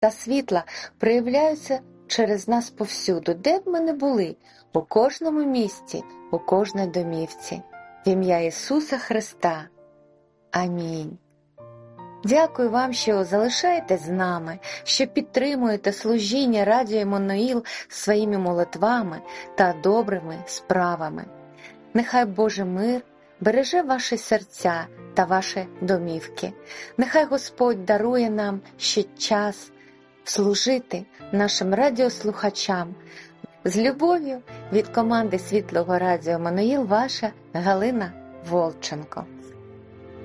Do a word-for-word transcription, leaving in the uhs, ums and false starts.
та світла проявляються через нас повсюду, де б ми не були, у кожному місті, у кожній домівці. В ім'я Ісуса Христа. Амінь. Дякую вам, що залишаєтесь з нами, що підтримуєте служіння Радіо Еммануїл своїми молитвами та добрими справами. Нехай Божий мир береже ваші серця та ваші домівки. Нехай Господь дарує нам ще час служити нашим радіослухачам. З любов'ю від команди Світлого Радіо Еммануїл, ваша Галина Волченко.